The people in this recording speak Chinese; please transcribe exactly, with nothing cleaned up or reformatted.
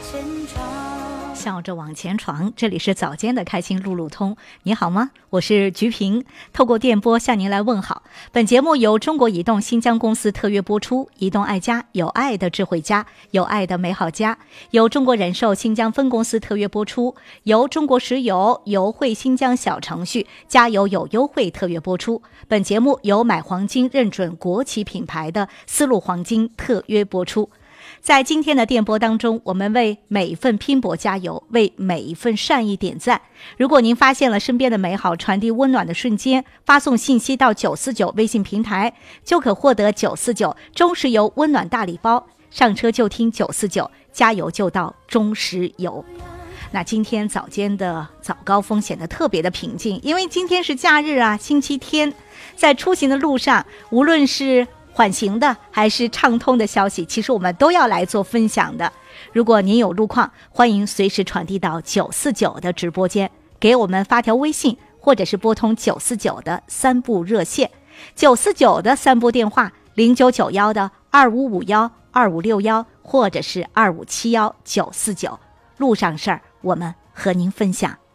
笑着往前闯，这里是早间的开心路路通。你好吗？我是菊萍，透过电波向您来问好。本节目由中国移动新疆公司特约播出，移动爱家，有爱的智慧家，有爱的美好家。由中国人寿新疆分公司特约播出，由中国石油油汇新疆小程序加油有优惠特约播出。本节目由买黄金认准国企品牌的丝路黄金特约播出。在今天的电波当中，我们为每一份拼搏加油，为每一份善意点赞。如果您发现了身边的美好，传递温暖的瞬间，发送信息到九四九微信平台，就可获得九四九中石油温暖大礼包。上车就听九四九，加油就到中石油。那今天早间的早高峰显得特别的平静，因为今天是假日啊，星期天，在出行的路上，无论是缓行的还是畅通的消息，其实我们都要来做分享的。如果您有路况，欢迎随时传递到九四九的直播间，给我们发条微信，或者是拨通九四九的三部热线，九四九的三部电话零九九一的二五五一二五六一，或者是二五七一九四九。路上事儿，我们和您分享。